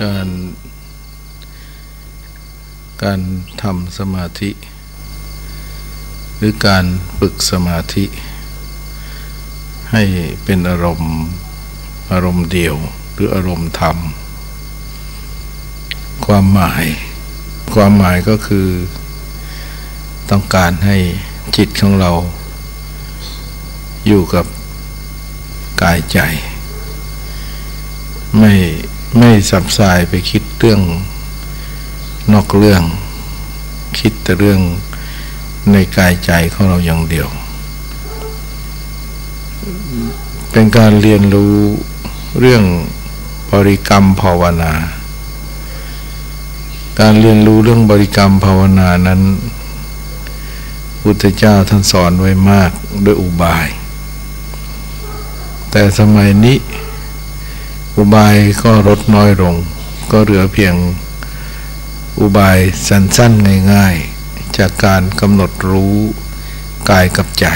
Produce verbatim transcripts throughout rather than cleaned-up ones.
การการทำสมาธิหรือการฝึกสมาธิให้เป็นอารมณ์อารมณ์เดียวหรืออารมณ์ธรรมความหมายความหมายก็คือต้องการให้จิตของเราอยู่กับกายใจไม่ไม่สับสายไปคิดเรื่องนอกเรื่องคิดแต่เรื่องในกายใจของเราอย่างเดียวเป็นการเรียนรู้เรื่องบริกรรมภาวนาการเรียนรู้เรื่องบริกรรมภาวนานั้นพุทธเจ้าท่านสอนไว้มากด้วยอุบายแต่สมัยนี้อุบายก็ลดน้อยลงก็เหลือเพียงอุบายสั้นๆง่ายๆจากการกำหนดรู้กายกับใจ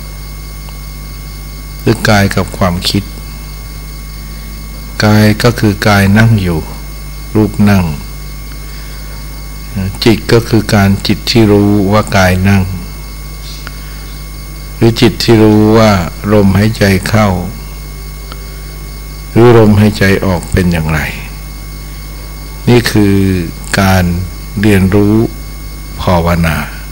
หรือกายกับความคิดกายก็คือกายนั่งอยู่รูปนั่งจิตก็คือการจิตที่รู้ว่ากายนั่งหรือจิตที่รู้ว่าลมหายใจเข้าหรือลมหายใจออกเป็นอย่างไรนี่คือการเรียนรู้ภาวนา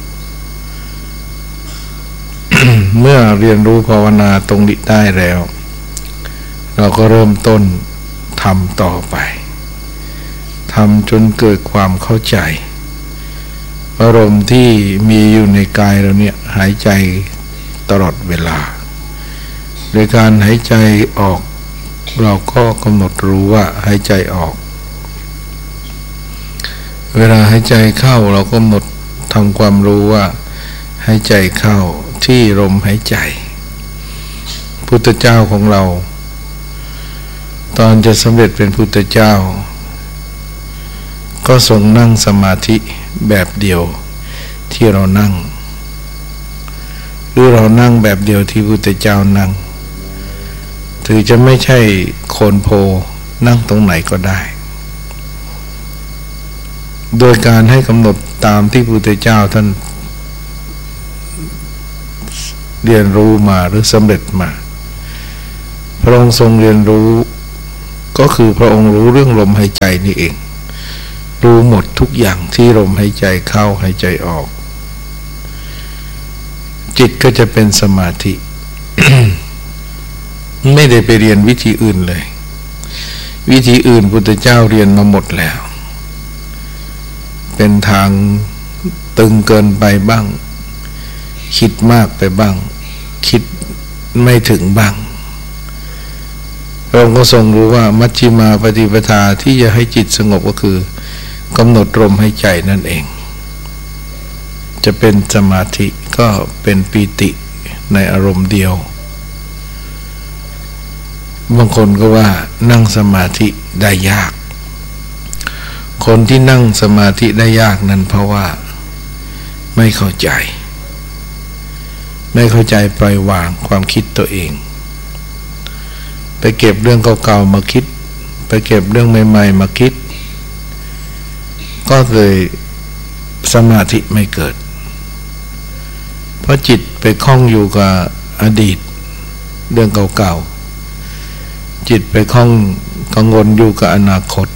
เมื่อเรียนรู้ภาวนาตรงนี้ได้แล้วเราก็เริ่มต้นทำต่อไปทำจนเกิดความเข้าใจอารมณ์ที่มีอยู่ในกายเราเนี่ยหายใจตลอดเวลาโดยการหายใจออกเราก็กำหนดรู้ว่าหายใจออกเวลาหายใจเข้าเราก็กำหนดทำความรู้ว่าหายใจเข้าที่ลมหายใจพุทธเจ้าของเราตอนจะสำเร็จเป็นพุทธเจ้าก็ทรงนั่งสมาธิแบบเดียวที่เรานั่งหรือเรานั่งแบบเดียวที่พุทธเจ้านั่งถือจะไม่ใช่โคนโพนั่งตรงไหนก็ได้โดยการให้กำหนดตามที่พุทธเจ้าท่านเรียนรู้มาหรือสำเร็จมาพระองค์ทรงเรียนรู้ก็คือพระองค์รู้เรื่องลมหายใจนี่เองรู้หมดทุกอย่างที่ลมหายใจเข้าหายใจออกจิตก็จะเป็นสมาธิ ไม่ได้ไปเรียนวิธีอื่นเลยวิธีอื่นพุทธเจ้าเรียนมาหมดแล้วเป็นทางตึงเกินไปบ้างคิดมากไปบ้างคิดไม่ถึงบ้างเราก็ทรงรู้ว่ามัชฌิมาปฏิปทาที่จะให้จิตสงบก็คือกำหนดลมหายใจนั่นเองจะเป็นสมาธิก็เป็นปีติในอารมณ์เดียวบางคนก็ว่านั่งสมาธิได้ยากคนที่นั่งสมาธิได้ยากนั้นเพราะว่าไม่เข้าใจไม่เข้าใจปล่อยวางความคิดตัวเองไปเก็บเรื่องเก่าๆมาคิดไปเก็บเรื่องใหม่ๆมาคิดก็เลยสมาธิไม่เกิดเพราะจิตไปคล้องอยู่กับอดีตเรื่องเก่าๆจิตไปคล้องกังวลอยู่กับอนาคต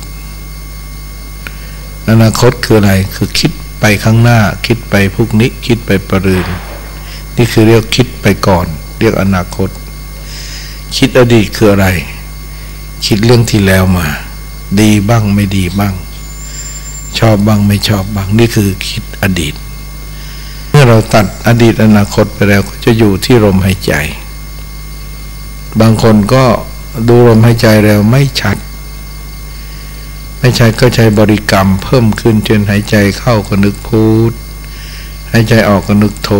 อนาคตคืออะไรคือคิดไปข้างหน้าคิดไปพรุ่งนี้คิดไปปรืนนี่คือเรียกคิดไปก่อนเรียกอนาคตคิดอดีตคืออะไรคิดเรื่องที่แล้วมาดีบ้างไม่ดีบ้างชอบบ้างไม่ชอบบ้างนี่คือคิดอดีตเมื่อเราตัดอดีตอนาคตไปแล้วก็จะอยู่ที่ลมหายใจบางคนก็ดูลมหายใจแล้วไม่ชัดไม่ใช่ก็ใช้บริกรรมเพิ่มขึ้นเช่นหายใจเข้าก็นึกพุทหายใจออกก็นึกโธ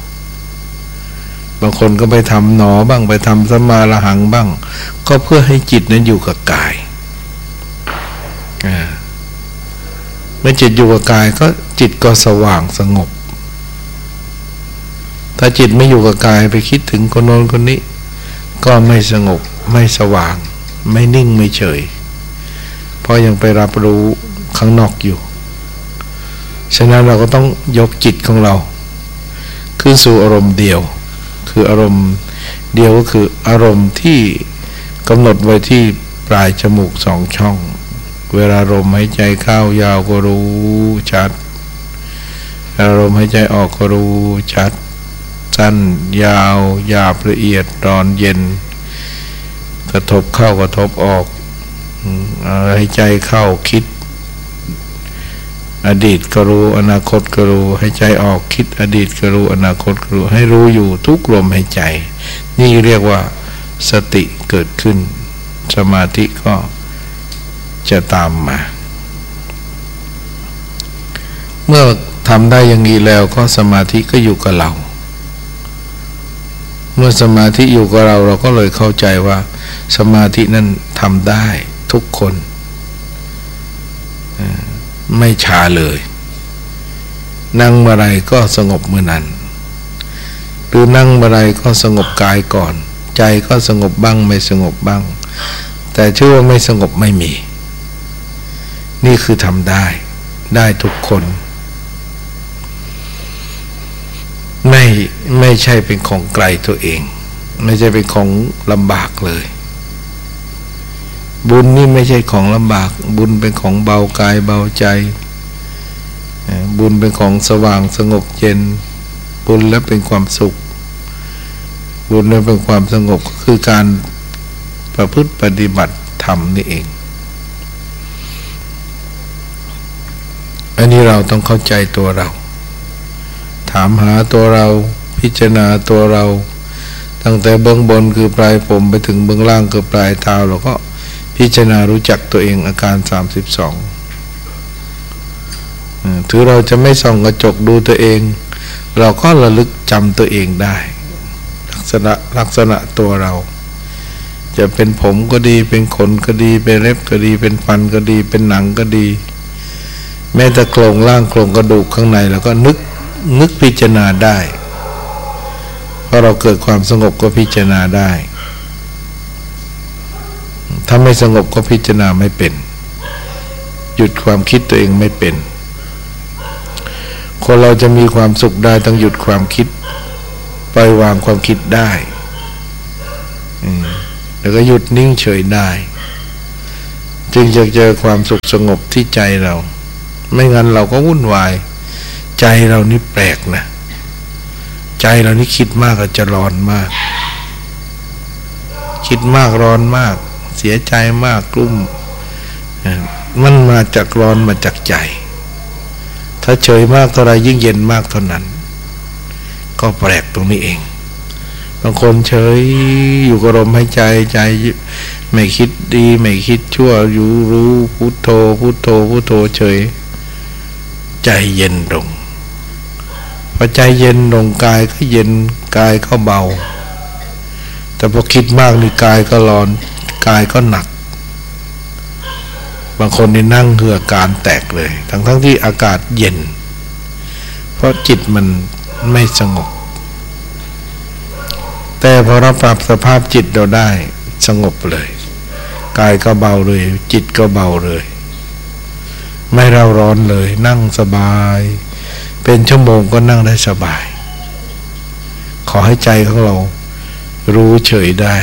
บางคนก็ไปทำหนอบ้างไปทำสมาละหังบ้างก็เพื่อให้จิตนั้นอยู่กับกายเมื่อจิตอยู่กับกายก็จิตก็สว่างสงบถ้าจิตไม่อยู่กับกายไปคิดถึงคนโน้นคนนี้ก็ไม่สงบไม่สว่างไม่นิ่งไม่เฉยเพราะยังไปรับรู้ข้างนอกอยู่ฉะนั้นเราก็ต้องยกจิตของเราขึ้นสู่อารมณ์เดียวคืออารมณ์เดียวก็คืออารมณ์ที่กำหนดไว้ที่ปลายจมูกสองช่องเวลาลมหายใจเข้ายาวก็รู้ชัดอารมณ์หายใจออกก็รู้ชัดสั้นยาวหยาบละเอียดร้อนเย็นกระทบเข้ากระทบออกหายใจเข้าคิดอดีตก็รู้อนาคตก็รู้หายใจออกคิดอดีตก็รู้อนาคตก็รู้ให้รู้อยู่ทุกลมหายใจนี่เรียกว่าสติเกิดขึ้นสมาธิก็จะตามมาเมื่อทำได้อย่างนี้แล้วก็สมาธิก็อยู่กับเราเมื่อสมาธิอยู่กับเราเราก็เลยเข้าใจว่าสมาธินั้นทำได้ทุกคนไม่ช้าเลยนั่งเมื่อไรก็สงบเมื่อนั้นหรือนั่งเมื่อไรก็สงบกายก่อนใจก็สงบบ้างไม่สงบบ้างแต่ชื่อว่าไม่สงบไม่มีนี่คือทำได้ได้ทุกคนไม่ไม่ใช่เป็นของไกลตัวเองไม่ใช่เป็นของลำบากเลยบุญนี่ไม่ใช่ของลำบากบุญเป็นของเบากายเบาใจบุญเป็นของสว่างสงบเย็นบุญและเป็นความสุขบุญและเป็นความสงบก็คือการประพฤติปฏิบัติธรรมนี่เองอันนี้เราต้องเข้าใจตัวเราถามหาตัวเราพิจารณาตัวเราตั้งแต่เบื้องบนคือปลายผมไปถึงเบื้องล่างคือปลายเท้าเราก็พิจารณารู้จักตัวเองอาการสามสิบสองถือเราจะไม่ส่องกระจกดูตัวเองเราก็ระลึกจำตัวเองได้ลักษณะลักษณะตัวเราจะเป็นผมก็ดีเป็นขนก็ดีเป็นเล็บก็ดีเป็นฟันก็ดีเป็นหนังก็ดีแม้แต่โครงล่างโครงกระดูกข้างในเราก็นึกนึกพิจารณาได้เพราะเราเกิดความสงบก็พิจารณาได้ถ้าไม่สงบก็พิจารณาไม่เป็นหยุดความคิดตัวเองไม่เป็นคนเราจะมีความสุขได้ต้องหยุดความคิดปล่อยวางความคิดได้แล้วก็หยุดนิ่งเฉยได้จึงจะเจอความสุขสงบที่ใจเราไม่งั้นเราก็วุ่นวายใจเรานี่แปลกนะใจเรานี่คิดมากก็จะร้อนมากคิดมากร้อนมากเสียใจมากกลุ้มมันมาจากร้อนมาจากใจถ้าเฉยมากเท่าไรยิ่งเย็นมากเท่านั้นก็แปลกตรงนี้เองบางคนเฉยอยู่กับลมหายใจใจไม่คิดดีไม่คิดชั่วอยู่รู้พุทโธพุทโธพุทโธเฉยใจเย็นลงพอใจเย็นลงกายก็เย็นกายก็เบาแต่พอคิดมากนี่กายก็ร้อนกายก็หนักบางคนนี่นั่งเหือการแตกเลยทั้งทั้งที่อากาศเย็นเพราะจิตมันไม่สงบแต่พอเราปรับสภาพจิตเราได้สงบเลยกายก็เบาเลยจิตก็เบาเลยไม่เร่าร้อนเลยนั่งสบายเป็นชั่วโมงก็นั่งได้สบายขอให้ใจของเรารู้เฉยได้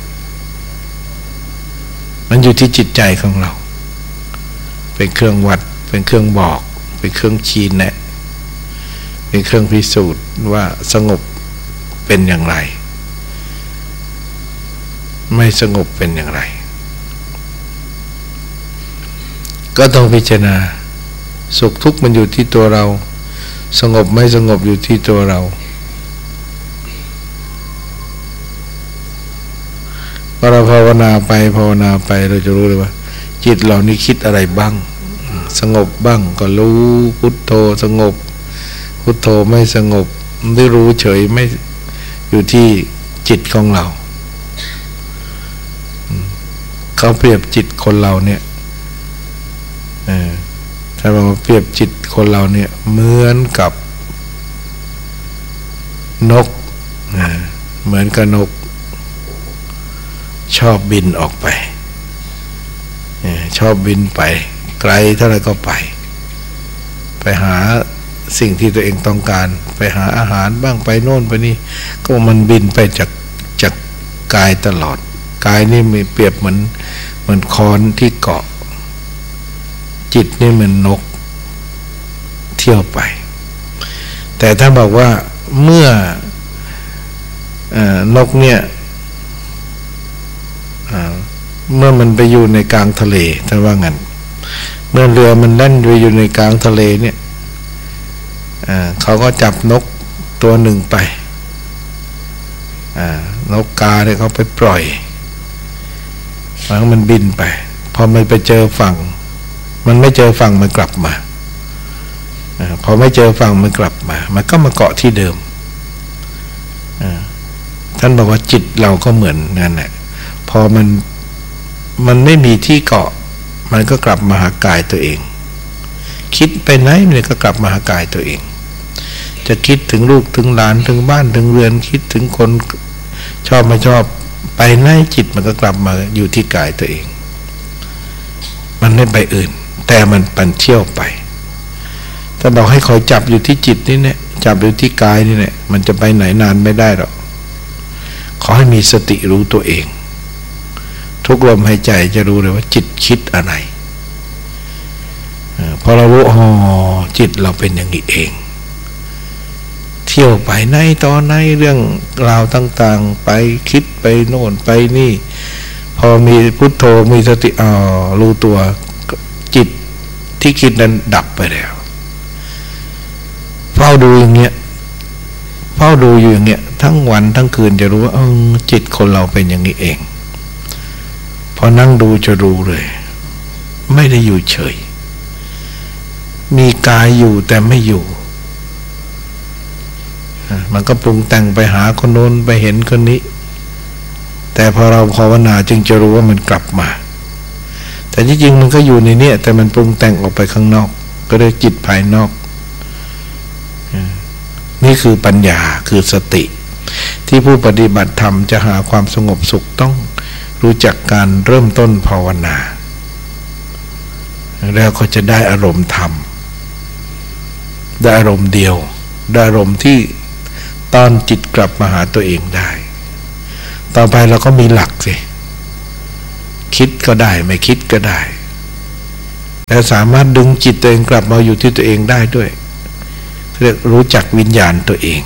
มันอยู่ที่จิตใจของเราเป็นเครื่องวัดเป็นเครื่องบอกเป็นเครื่องชี้แนะเป็นเครื่องพิสูจน์ว่าสงบเป็นอย่างไรไม่สงบเป็นอย่างไรก็ต้องพิจารณาสุขทุกข์มันอยู่ที่ตัวเราสงบไม่สงบอยู่ที่ตัวเราพอเราภาวนาไปภาวนาไปเราจะรู้เลยว่าจิตเรานี่คิดอะไรบ้างสงบบ้างก็รู้พุทโธสงบพุทโธไม่สงบได้รู้เฉยไม่อยู่ที่จิตของเราเขาเปรียบจิตคนเราเนี่ยถ้าเราเปรียบจิตคนเราเนี่ยเหมือนกับนกเหมือนกับนกชอบบินออกไปชอบบินไปไกลเท่าไรก็ไปไปหาสิ่งที่ตัวเองต้องการไปหาอาหารบ้างไปโน่นไปนี่ก็มันบินไปจากจากกายตลอดกายนี่มีเปรียบเหมือนเหมือนคอนที่เกาะจิตนี่เหมือนนกเที่ยวไปแต่ถ้าบอกว่าเมื่อนกเนี่ยเมื่อมันไปอยู่ในกลางทะเลถ้าว่างั้นเมื่อเรือมันแล่นไปอยู่ในกลางทะเลเนี่ยเขาก็จับนกตัวหนึ่งไปนกกาเนี่ยเขาไปปล่อยมันบินไปพอมันไปเจอฝั่งมันไม่เจอฝั่งมันกลับมาพอไม่เจอฝั่งมันกลับมามันก็มาเกาะที่เดิมท่านบอกว่าจิตเราก็เหมือนนั่นแหละพอมันมันไม่มีที่เกาะมันก็กลับมาหากายตัวเองคิดไปไหนมันก็กลับมาหากายตัวเองจะคิดถึงลูกถึงหลานถึงบ้านถึงเรือนคิดถึงคนชอบไม่ชอบไปไหนจิตมันก็กลับมาอยู่ที่กายตัวเองมันไม่ไปอื่นแต่มันปันเที่ยวไปถ้าบอกให้คอยจับอยู่ที่จิตนี่เนี่ยจับอยู่ที่กายนี่เนี่ยมันจะไปไหนนานไม่ได้หรอกขอให้มีสติรู้ตัวเองทุกลมหายใจจะรู้เลยว่าจิตคิดอะไรพอเรารู้อ๋อจิตเราเป็นอย่างนี้เองเที่ยวไปในตอนในเรื่องราวต่างๆไปคิดไปโน่นไปนี่พอมีพุทโธมีสติอ๋อรู้ตัวจิตที่คิดนั้นดับไปแล้วเฝ้าดูอย่างเงี้ยเฝ้าดูอยู่อย่างเงี้ยทั้งวันทั้งคืนจะรู้ว่าเออจิตคนเราเป็นอย่างนี้เองพอนั่งดูจะรู้เลยไม่ได้อยู่เฉยมีกายอยู่แต่ไม่อยู่มันก็ปรุงแต่งไปหาคนโน้นไปเห็นคนนี้แต่พอเราภาวนาจึงจะรู้ว่ามันกลับมาแต่ที่จริงมันก็อยู่ในนี้แต่มันปรุงแต่งออกไปข้างนอกก็เรียกจิตภายนอกนี่คือปัญญาคือสติที่ผู้ปฏิบัติธรรมจะหาความสงบสุขต้องรู้จักการเริ่มต้นภาวนาแล้วก็จะได้อารมณ์ธรรมได้อารมณ์เดียวได้อารมณ์ที่ต้อนจิตกลับมาหาตัวเองได้ต่อไปเราก็มีหลักสิคิดก็ได้ไม่คิดก็ได้และสามารถดึงจิตตัวเองกลับมาอยู่ที่ตัวเองได้ด้วยเรียกรู้จักวิญญาณตัวเอง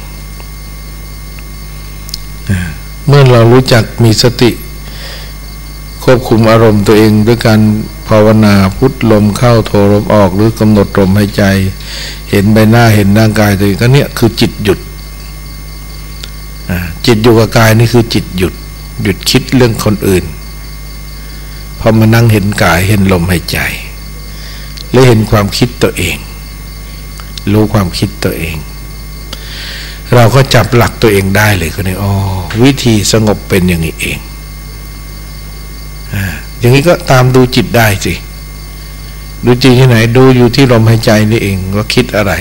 เมื่อเรารู้จักมีสติควบคุมอารมณ์ตัวเองด้วยการภาวนาพุทลมเข้าโทลมออกหรือกำหนดลมหายใจเห็นใบหน้าเห็นร่างกายตัวเองก็เนี่ยคือจิตหยุดจิตอยู่กับกายนี่คือจิตหยุดหยุดคิดเรื่องคนอื่นพอมานั่งเห็นกายเห็นลมหายใจและเห็นความคิดตัวเองรู้ความคิดตัวเองเราก็จับหลักตัวเองได้เลยก็เนี่ยอ๋อวิธีสงบเป็นอย่างนี้เองอย่างนี้ก็ตามดูจิตได้สิดูจิตที่ไหนดูอยู่ที่ลมหายใจนี่เองว่าคิดอะไร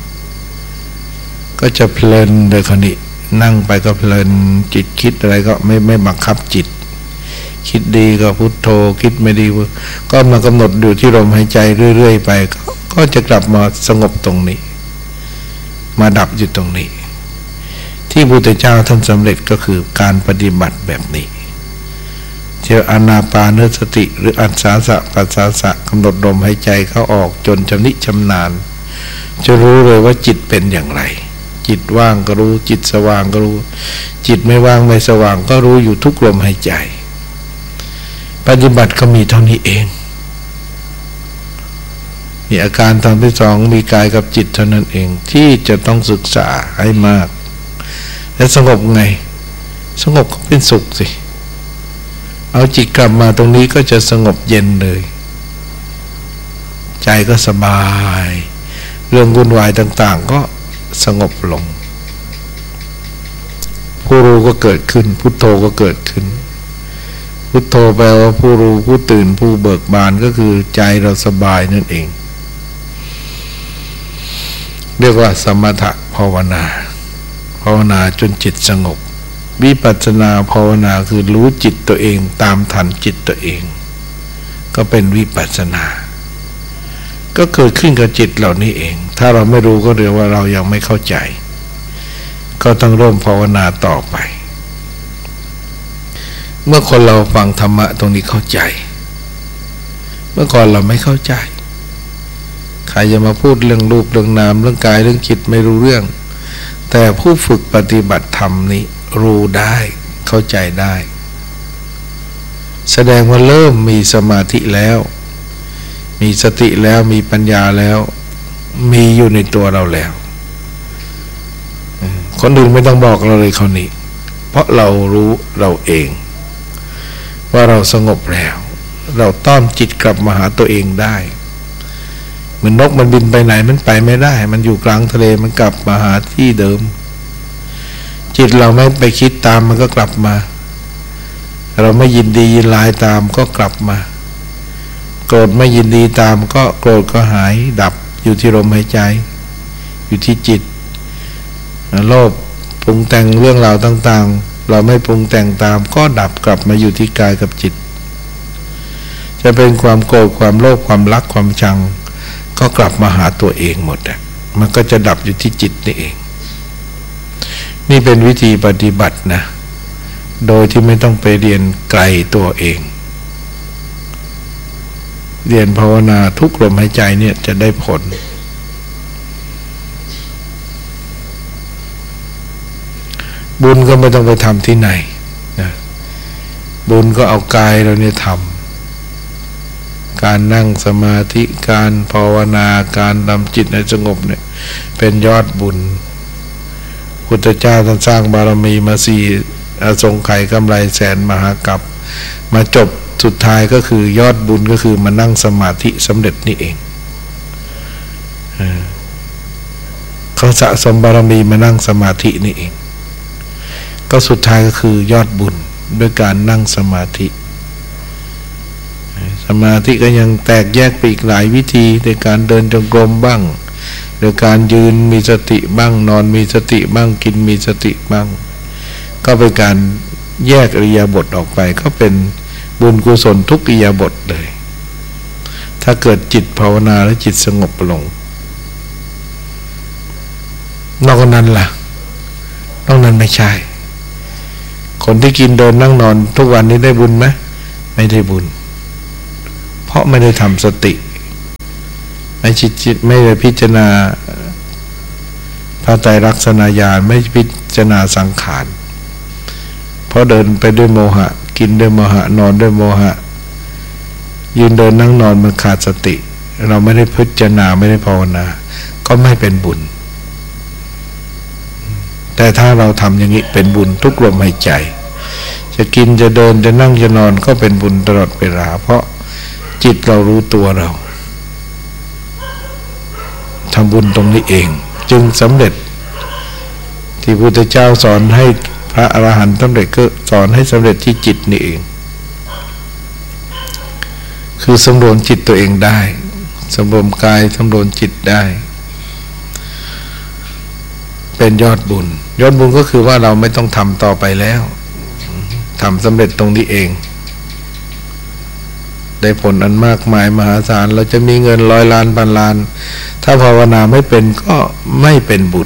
ก็จะเพลินโดยคนนี้นั่งไปก็เพลินจิตคิดอะไรก็ไม่ไม่บังคับจิตคิดดีก็พุทโธคิดไม่ดีก็มากำหนดอยู่ที่ลมหายใจเรื่อยๆไปก็จะกลับมาสงบตรงนี้มาดับอยู่ตรงนี้ที่พระพุทธเจ้าท่านสำเร็จก็คือการปฏิบัติแบบนี้เที่ยวอานาปานสติหรืออัศสาสะปัสสาสะกำหนดลมหายใจเข้าออกจนชำนิชำนาญจะรู้เลยว่าจิตเป็นอย่างไรจิตว่างก็รู้จิตสว่างก็รู้จิตไม่ว่างไม่สว่างก็รู้อยู่ทุกลมหายใจปฏิบัติก็มีเท่านี้เองมีอาการตอนที่สองมีกายกับจิตเท่านั้นเองที่จะต้องศึกษาให้มากและสงบไงสงบก็เป็นสุขสิเอาจิตกลับมาตรงนี้ก็จะสงบเย็นเลยใจก็สบายเรื่องวุ่นวายต่างๆก็สงบลงผู้รู้ก็เกิดขึ้นพุทโธก็เกิดขึ้นพุทโธแปลว่าผู้รู้ผู้ตื่นผู้เบิกบานก็คือใจเราสบายนั่นเองเรียกว่าสมถะภาวนาภาวนาจนจิตสงบวิปัสสนาภาวนาคือรู้จิตตัวเองตามทันจิตตัวเองก็เป็นวิปัสสนาก็เกิดขึ้นกับจิตเหล่านี้เองถ้าเราไม่รู้ก็เรียกว่าเรายังไม่เข้าใจก็ต้องร่วมภาวนาต่อไปเมื่อคนเราฟังธรรมะตรงนี้เข้าใจเมื่อก่อนเราไม่เข้าใจใครจะมาพูดเรื่องรูปเรื่องนามเรื่องกายเรื่องจิตไม่รู้เรื่องแต่ผู้ฝึกปฏิบัติธรรมนี้รู้ได้เข้าใจได้แสดงว่าเริ่มมีสมาธิแล้วมีสติแล้วมีปัญญาแล้วมีอยู่ในตัวเราแล้วคนอื่นไม่ต้องบอกเราเลยคนนี้เพราะเรารู้เราเองว่าเราสงบแล้วเราต้อนจิตกลับมาหาตัวเองได้เหมือนนกมันบินไปไหนมันไปไม่ได้มันอยู่กลางทะเลมันกลับมาหาที่เดิมจิตเราไม่ไปคิดตามมันก็กลับมาเราไม่ยินดียินร้ายตามก็กลับมาโกรธไม่ยินดีตามก็โกรธก็หายดับอยู่ที่ลมหายใจอยู่ที่จิตโลภปรุงแต่งเรื่องราวต่างๆเราไม่ปรุงแต่งตามก็ดับกลับมาอยู่ที่กายกับจิตจะเป็นความโกรธความโลภความรักความชังก็กลับมาหาตัวเองหมดอ่ะมันก็จะดับอยู่ที่จิตนี่เองนี่เป็นวิธีปฏิบัตินะโดยที่ไม่ต้องไปเรียนไกลตัวเองเรียนภาวนาทุกลมหายใจเนี่ยจะได้ผลบุญก็ไม่ต้องไปทำที่ไหนนะบุญก็เอากายเราเนี่ยทำการนั่งสมาธิการภาวนาการทำจิตให้สงบเนี่ยเป็นยอดบุญพุทธเจ้าท่านสร้างบารมีมาสี่อสงไขยกำไรแสนมหากัปมาจบสุดท้ายก็คือยอดบุญก็คือมานั่งสมาธิสำเร็จนี่เองเขาสะสมบารมีมานั่งสมาธินี่เองก็สุดท้ายก็คือยอดบุญด้วยการนั่งสมาธิสมาธิก็ยังแตกแยกไปอีกหลายวิธีในการเดินจงกรมบ้างโดยการยืนมีสติบ้างนอนมีสติบ้างกินมีสติบ้างก็เป็นการแยกอิริยาบถออกไปก็เป็นบุญกุศลทุกอิริยาบถเลยถ้าเกิดจิตภาวนาและจิตสงบลงนอกนั้นล่ะนอกนั้นไม่ใช่คนที่กินเดินนั่งนอนทุกวันนี้ได้บุญไหมไม่ได้บุญเพราะไม่ได้ทำสติไม่จิตจิตไม่ได้พิจารณาพระไตรลักษณญาณไม่พิจารณาสังขารเพราะเดินไปด้วยโมหะกินด้วยโมหะนอนด้วยโมหะยืนเดินนั่งนอนมันขาดสติเราไม่ได้พิจารณาไม่ได้ภาวนาก็ไม่เป็นบุญแต่ถ้าเราทำอย่างนี้เป็นบุญทุกลมหายใจจะกินจะเดินจะนั่งจะนอนก็เป็นบุญตลอดเวลาเพราะจิตเรารู้ตัวเราทำบุญตรงนี้เองจึงสำเร็จที่พระพุทธเจ้าสอนให้พระอรหันต์สำเร็จก็สอนให้สำเร็จที่จิตนี่เองคือสำรวมจิตตัวเองได้สำรวมกายสำรวมจิตได้เป็นยอดบุญยอดบุญก็คือว่าเราไม่ต้องทำต่อไปแล้วทำสำเร็จตรงนี้เองได้ผลอันมากมายมหาศาลเราจะมีเงินร้อยล้านพันล้านถ้าภาวนาไม่เป็นก็ไม่เป็นบุญ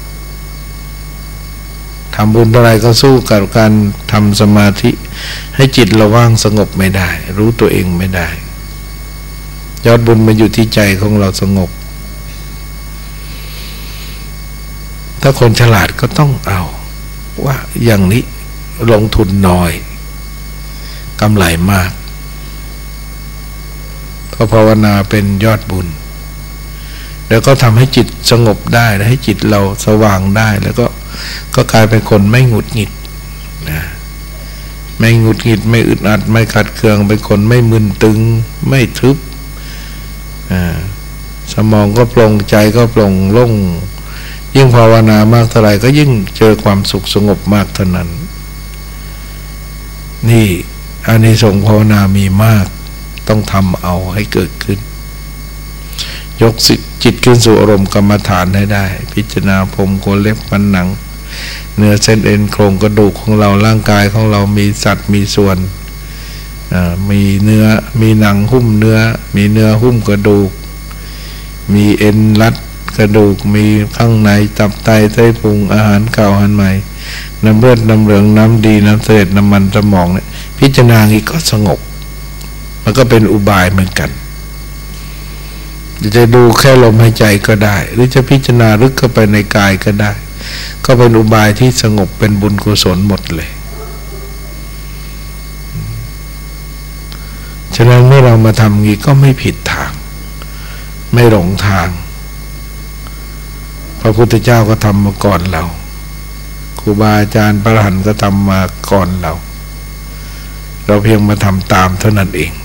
ทำบุญอะไรก็สู้กับการทำสมาธิให้จิตเราว่างสงบไม่ได้รู้ตัวเองไม่ได้ยอดบุญมันอยู่ที่ใจของเราสงบถ้าคนฉลาดก็ต้องเอาว่าอย่างนี้ลงทุนน้อยกำไรมากเพราะภาวนาเป็นยอดบุญแล้วก็ทำให้จิตสงบได้และให้จิตเราสว่างได้แล้วก็ก็กลายเป็นคนไม่หงุดหงิดนะไม่หงุดหงิดไม่อึดอัดไม่ขัดเคืองเป็นคนไม่มึนตึงไม่ทึบอ่าสมองก็โปร่งใจก็โปร่งโล่งยิ่งภาวนามากเท่าไหร่ก็ยิ่งเจอความสุขสงบมากเท่านั้นนี่อานิสงส์ภาวนามีมากต้องทำเอาให้เกิดขึ้นยกจิตขึ้นสู่อารมณ์กรรมฐานให้ได้พิจารณาผมขนเล็บฟันหนังเนื้อเส้นเอ็นโครงกระดูกของเราร่างกายของเรามีสัตว์มีส่วนมีเนื้อมีหนังหุ้มเนื้อมีเนื้อหุ้มกระดูกมีเอ็นรัดกระดูกมีข้างในตับไตไส้พุงอาหารเก่าอาหารใหม่น้ำเลือดน้ำเหลืองน้ำดีน้ำเสลดน้ำมันสมองเนี่ยพิจารณาอีกก็สงบมันก็เป็นอุบายเหมือนกันจะดูแค่ลมหายใจก็ได้หรือจะพิจารณาลึกเข้าไปในกายก็ได้ก็เป็นอุบายที่สงบเป็นบุญกุศลหมดเลยฉะนั้นเมื่อเรามาทำงี้ก็ไม่ผิดทางไม่หลงทางพระพุทธเจ้าก็ทำมาก่อนเราครูบาอาจารย์พระอรหันต์ก็ทำมาก่อนเราเราเพียงมาทำตามเท่านั้นเอง